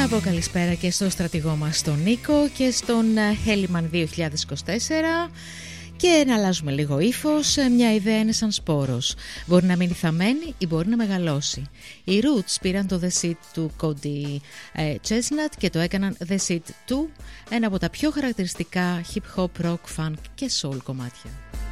Να πω καλησπέρα και στο στρατηγό μας τον Νίκο και στον Heliman 2024. Και να αλλάζουμε λίγο ύφος, μια ιδέα είναι σαν σπόρος. Μπορεί να μείνει θαμμένη ή μπορεί να μεγαλώσει. Οι Roots πήραν το The Seed του Cody Chestnut και το έκαναν The Seed 2, ένα από τα πιο χαρακτηριστικά hip hop, rock, funk και soul κομμάτια.